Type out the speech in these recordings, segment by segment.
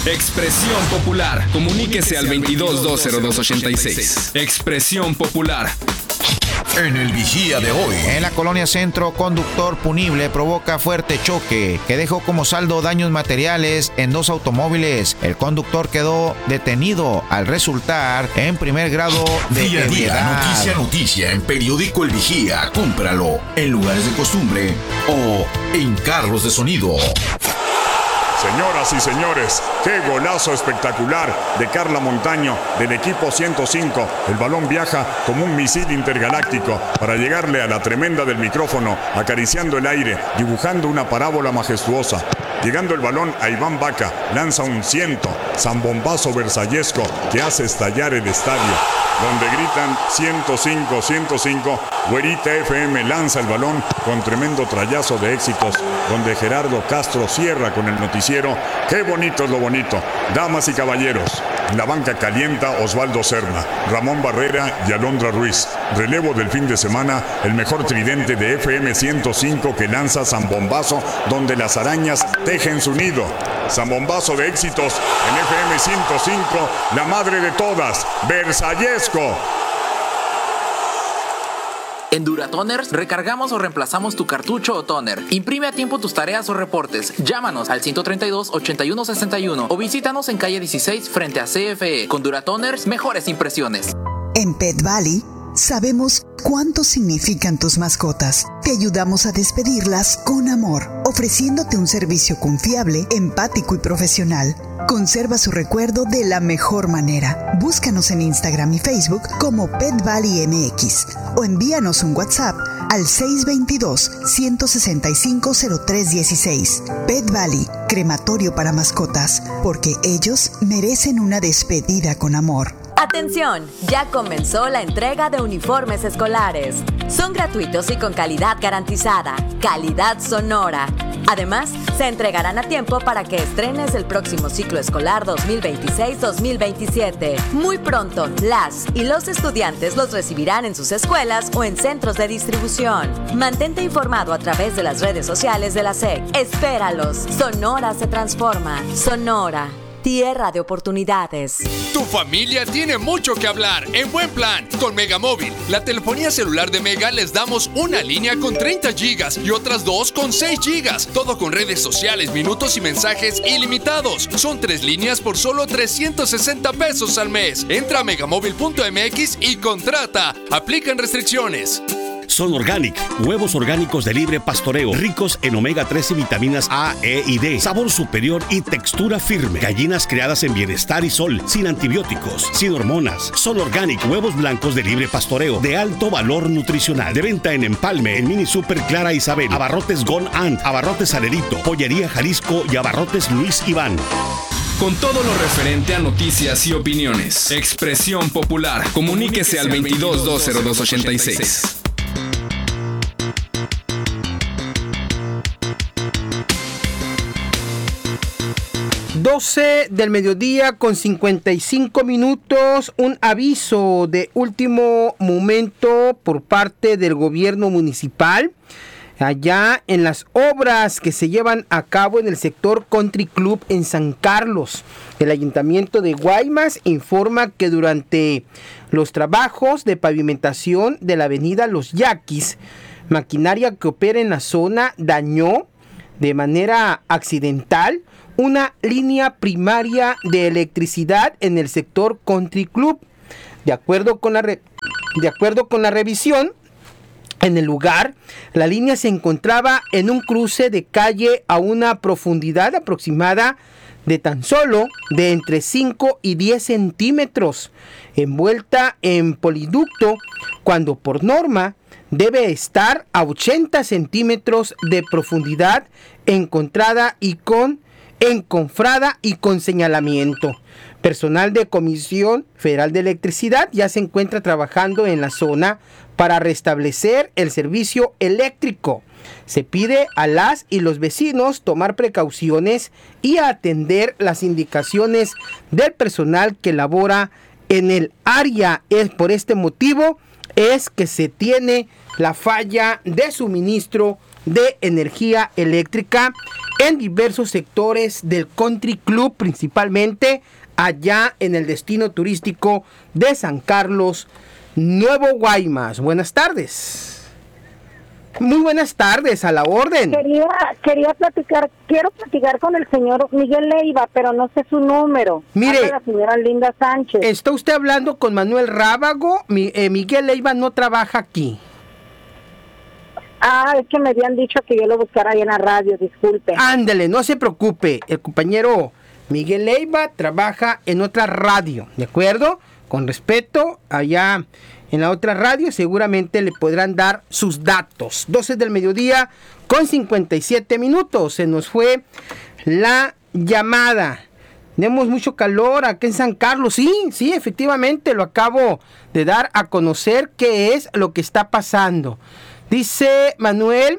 Expresión Popular. Comuníquese al 22-202-86. Expresión Popular. En el Vigía de hoy. En la colonia Centro, conductor punible provoca fuerte choque que dejó como saldo daños materiales en 2 automóviles. El conductor quedó detenido al resultar en primer grado de Día a ebriedad. día, noticia en Periódico El Vigía. Cómpralo en lugares de costumbre o en carros de sonido. Señoras y señores, qué golazo espectacular de Carla Montaño del equipo 105. El balón viaja como un misil intergaláctico para llegarle a la tremenda del micrófono, acariciando el aire, dibujando una parábola majestuosa. Llegando el balón a Iván Vaca, lanza un zambombazo versallesco que hace estallar el estadio, donde gritan 105, 105. Güerita FM lanza el balón con tremendo trayazo de éxitos, donde Gerardo Castro cierra con el noticiero. Qué bonito es lo bonito. Damas y caballeros, en la banca calienta Osvaldo Serna, Ramón Barrera y Alondra Ruiz. Relevo del fin de semana, el mejor tridente de FM 105 que lanza zambombazo, donde las arañas tejen su nido. Zambombazo de éxitos en FM 105, la madre de todas, versallesco. En Duratoners recargamos o reemplazamos tu cartucho o toner. Imprime a tiempo tus tareas o reportes. Llámanos al 132-8161 o visítanos en calle 16 frente a CFE. Con Duratoners, mejores impresiones. En Pet Valley sabemos cuánto significan tus mascotas. Te ayudamos a despedirlas con amor, ofreciéndote un servicio confiable, empático y profesional. Conserva su recuerdo de la mejor manera. Búscanos en Instagram y Facebook como Pet Valley MX o envíanos un WhatsApp al 622-165-0316. Pet Valley, crematorio para mascotas, porque ellos merecen una despedida con amor. Atención, ya comenzó la entrega de uniformes escolares. Son gratuitos y con calidad garantizada, calidad sonora. Además, se entregarán a tiempo para que estrenes el próximo ciclo escolar 2026-2027. Muy pronto, las y los estudiantes los recibirán en sus escuelas o en centros de distribución. Mantente informado a través de las redes sociales de la SEC. Espéralos. Sonora se transforma. Sonora. Tierra de oportunidades. Tu familia tiene mucho que hablar en buen plan con Megamóvil. La telefonía celular de Mega les damos una línea con 30 gigas y otras 2 con 6 gigas. Todo con redes sociales, minutos y mensajes ilimitados. Son 3 líneas por solo 360 pesos al mes. Entra a megamóvil.mx y contrata. Aplican restricciones. Son Organic, huevos orgánicos de libre pastoreo, ricos en omega 3 y vitaminas A, E y D, sabor superior y textura firme. Gallinas criadas en bienestar y sol, sin antibióticos, sin hormonas. Son Organic, huevos blancos de libre pastoreo, de alto valor nutricional. De venta en Empalme, en Mini Super Clara Isabel, Abarrotes Gon Ant, Abarrotes Alerito, Pollería Jalisco y Abarrotes Luis Iván. Con todo lo referente a noticias y opiniones. Expresión Popular. Comuníquese al 22-202-86. 12 del mediodía con 55 minutos, un aviso de último momento por parte del gobierno municipal, allá en las obras que se llevan a cabo en el sector Country Club en San Carlos. El ayuntamiento de Guaymas informa que durante los trabajos de pavimentación de la avenida Los Yaquis, maquinaria que opera en la zona dañó de manera accidental una línea primaria de electricidad en el sector Country Club. De acuerdo con la revisión, en el lugar, la línea se encontraba en un cruce de calle a una profundidad aproximada de tan solo de entre 5 y 10 centímetros, envuelta en poliducto, cuando por norma debe estar a 80 centímetros de profundidad, encofrada y con señalamiento. Personal de Comisión Federal de Electricidad ya se encuentra trabajando en la zona para restablecer el servicio eléctrico. Se pide a las y los vecinos tomar precauciones y atender las indicaciones del personal que labora en el área. Por este motivo es que se tiene la falla de suministro de energía eléctrica en diversos sectores del Country Club, principalmente allá en el destino turístico de San Carlos, Nuevo Guaymas. Buenas tardes. Muy buenas tardes, a la orden. Quiero platicar con el señor Miguel Leiva, pero no sé su número. Mire, la señora Linda Sánchez. Está usted hablando con Manuel Rábago. Miguel Leiva no trabaja aquí. Es que me habían dicho que yo lo buscara ahí en la radio, disculpe. Ándele, no se preocupe, el compañero Miguel Leiva trabaja en otra radio, ¿de acuerdo? Con respeto, allá en la otra radio seguramente le podrán dar sus datos. 12 del mediodía con 57 minutos. Se nos fue la llamada. Tenemos mucho calor aquí en San Carlos. Sí, efectivamente, lo acabo de dar a conocer qué es lo que está pasando. Dice Manuel,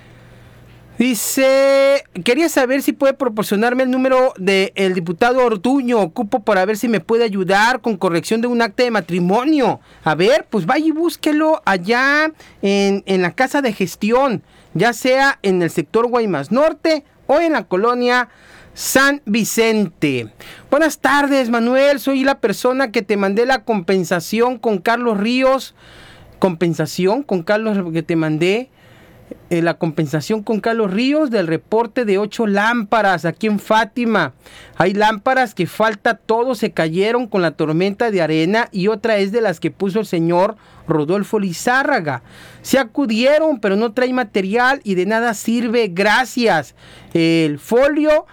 quería saber si puede proporcionarme el número del diputado Ortuño. Ocupo para ver si me puede ayudar con corrección de un acta de matrimonio. A ver, pues vaya y búsquelo allá en la casa de gestión, ya sea en el sector Guaymas Norte o en la colonia San Vicente. Buenas tardes, Manuel. Soy la persona que te mandé la compensación con Carlos Ríos. Que te mandé. La compensación con Carlos Ríos del reporte de 8 lámparas aquí en Fátima. Hay lámparas que falta todo, se cayeron con la tormenta de arena, y otra es de las que puso el señor Rodolfo Lizárraga. Se acudieron, pero no trae material y de nada sirve. Gracias. El folio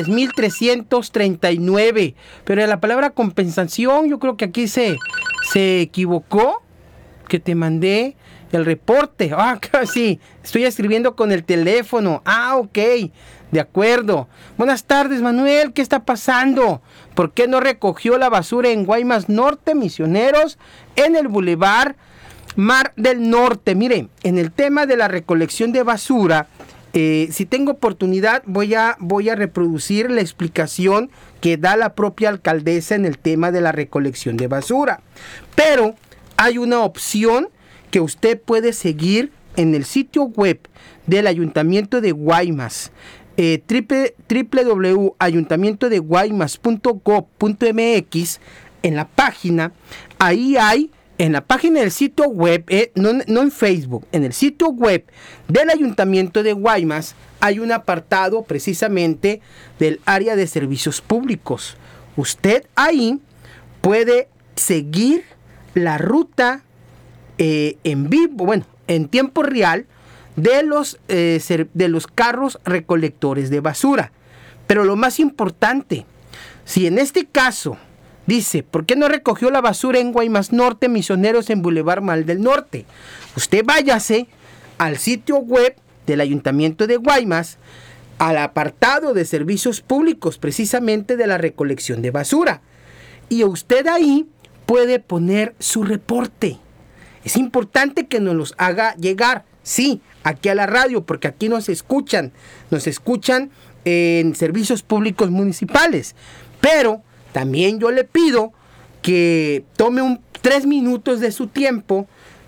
3,339. Pero la palabra compensación, yo creo que aquí se equivocó, que te mandé el reporte. Sí, estoy escribiendo con el teléfono. Ok, de acuerdo. Buenas tardes, Manuel, ¿qué está pasando? ¿Por qué no recogió la basura en Guaymas Norte, Misioneros, en el Boulevard Mar del Norte? Mire, en el tema de la recolección de basura, si tengo oportunidad, voy a reproducir la explicación que da la propia alcaldesa en el tema de la recolección de basura. Pero hay una opción que usted puede seguir en el sitio web del Ayuntamiento de Guaymas, www.ayuntamientodeguaymas.gov.mx. En la página, ahí hay, en la página del sitio web, no en Facebook, en el sitio web del Ayuntamiento de Guaymas hay un apartado precisamente del área de servicios públicos. Usted ahí puede seguir la ruta en vivo, en tiempo real de los carros recolectores de basura. Pero lo más importante, si en este caso dice, ¿por qué no recogió la basura en Guaymas Norte, Misioneros, en Boulevard Mar del Norte? Usted váyase al sitio web del Ayuntamiento de Guaymas, al apartado de servicios públicos, precisamente de la recolección de basura, y usted ahí puede poner su reporte. Es importante que nos los haga llegar, sí, aquí a la radio, porque aquí nos escuchan en servicios públicos municipales. Pero también yo le pido que tome 3 minutos de su tiempo,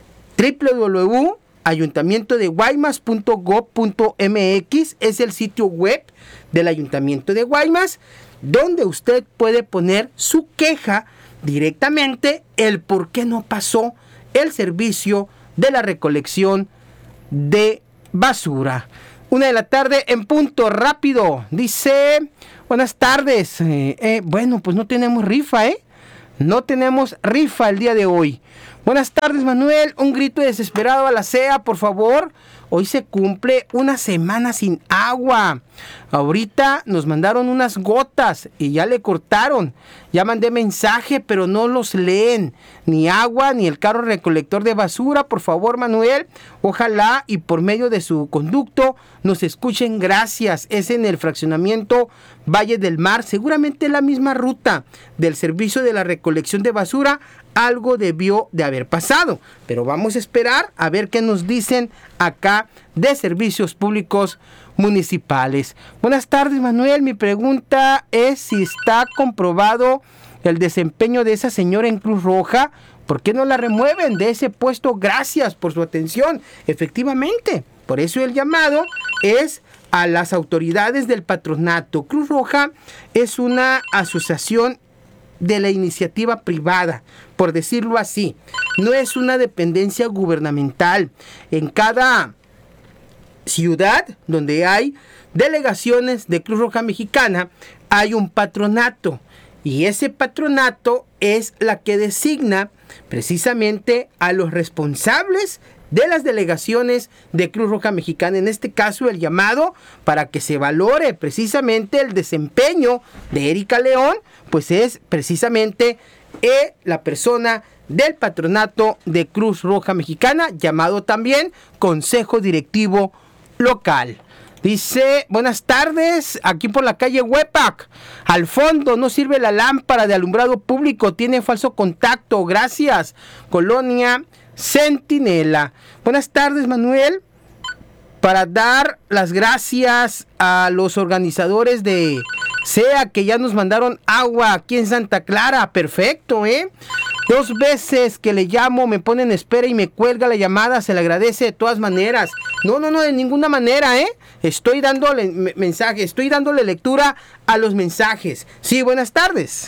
www.ayuntamientodeguaymas.gov.mx es el sitio web del Ayuntamiento de Guaymas, donde usted puede poner su queja directamente, el por qué no pasó el servicio de la recolección de basura. 1 de la tarde en punto, rápido. Dice, buenas tardes. Bueno, pues no tenemos rifa, No tenemos rifa el día de hoy. Buenas tardes, Manuel. Un grito desesperado a la CEA, por favor. Hoy se cumple una semana sin agua. Ahorita nos mandaron unas gotas y ya le cortaron. Ya mandé mensaje, pero no los leen. Ni agua, ni el carro recolector de basura. Por favor, Manuel, ojalá y por medio de su conducto nos escuchen. Gracias. Es en el fraccionamiento Valle del Mar. Seguramente la misma ruta del servicio de la recolección de basura. Algo debió de haber pasado, pero vamos a esperar a ver qué nos dicen acá de servicios públicos municipales. Buenas tardes, Manuel. Mi pregunta es si está comprobado el desempeño de esa señora en Cruz Roja. ¿Por qué no la remueven de ese puesto? Gracias por su atención. Efectivamente, Por eso el llamado es a las autoridades del patronato. Cruz Roja es una asociación de la iniciativa privada, por decirlo así. No es una dependencia gubernamental. En cada ciudad donde hay delegaciones de Cruz Roja Mexicana hay un patronato, y ese patronato es la que designa precisamente a los responsables de las delegaciones de Cruz Roja Mexicana. En este caso, el llamado para que se valore precisamente el desempeño de Erika León, pues es precisamente la persona del patronato de Cruz Roja Mexicana, llamado también Consejo Directivo Local. Dice, buenas tardes, aquí por la calle Huepac. Al fondo no sirve la lámpara de alumbrado público, tiene falso contacto, gracias. Colonia Centinela. Buenas tardes, Manuel. Para dar las gracias a los organizadores de SEA que ya nos mandaron agua aquí en Santa Clara. Perfecto, 2 veces que le llamo, me pone en espera y me cuelga la llamada. Se le agradece de todas maneras. No, de ninguna manera, Estoy dándole mensaje, estoy dándole lectura a los mensajes. Sí, buenas tardes.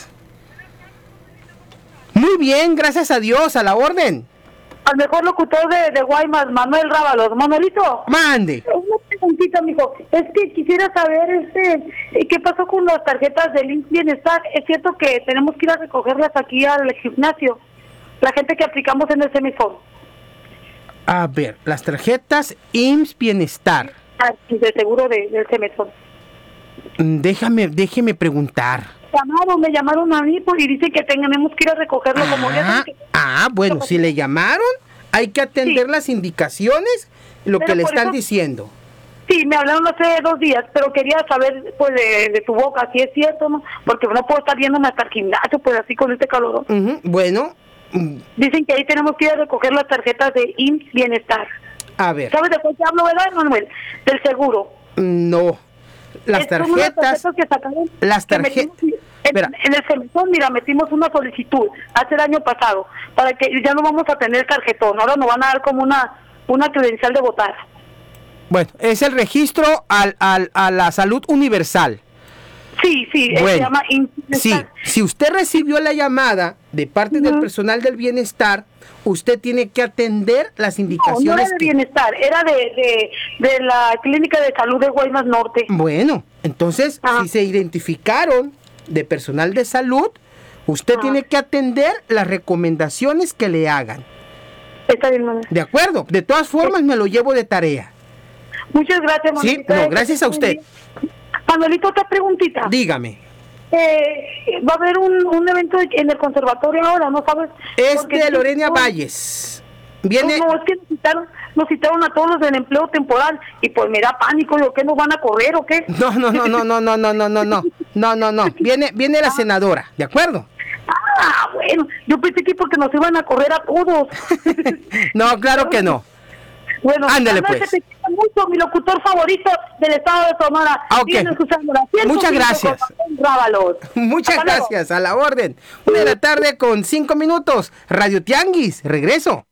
Muy bien, gracias a Dios, a la orden. Al mejor locutor de Guaymas, Manuel Rábalos. Manuelito. Mande. Una preguntita, mijo. Es que quisiera saber, ¿qué pasó con las tarjetas del IMSS Bienestar? Es cierto que tenemos que ir a recogerlas aquí al gimnasio. La gente que aplicamos en el Semifón. A ver, las tarjetas IMSS Bienestar. De seguro del Semifón. Déjeme preguntar. Me llamaron a mí y dicen que tenemos que ir a recogerlo como ya. Bueno, si le llamaron, hay que atender las indicaciones, lo que le están diciendo. Sí, me hablaron hace 2 días, pero quería saber, pues, de tu boca, si es cierto, ¿no? Porque no puedo estar yéndome hasta el gimnasio, pues, así con este calor. Bueno. Dicen que ahí tenemos que ir a recoger las tarjetas de IMSS Bienestar. A ver. ¿Sabes de cuál te hablo, verdad, Manuel? Del seguro. No. Las tarjetas que sacaron, las tarjetas en el Semifón, mira, metimos una solicitud hace el año pasado para que ya no vamos a tener tarjetón, ahora nos van a dar como una credencial de votar. Bueno, es el registro a la salud universal. Sí, bueno, se llama sí, si usted recibió la llamada de parte del personal del bienestar, usted tiene que atender las indicaciones. No era de bienestar, era de la clínica de salud de Guaymas Norte. Bueno, entonces, si se identificaron de personal de salud, usted tiene que atender las recomendaciones que le hagan. Está bien, Manuel. De acuerdo, de todas formas me lo llevo de tarea. Muchas gracias, Manuelito. Sí, no, gracias a usted. Manuelito, otra preguntita. Dígame. Va a haber un evento en el conservatorio ahora, ¿no sabes? Es de Lorena Valles. Viene. No, es que nos citaron a todos los del empleo temporal y pues me da pánico, ¿lo que nos van a correr o qué? No. Viene la senadora, ¿de acuerdo? Bueno, yo pensé que porque nos iban a correr a todos. No, claro que no. Bueno, ándale pues. Te quiero mucho, mi locutor favorito del estado de Sonora. Okay. Muchas gracias. Muchas gracias, a la orden. 1:00 p.m, con 5 minutos. Radio Tianguis, regreso.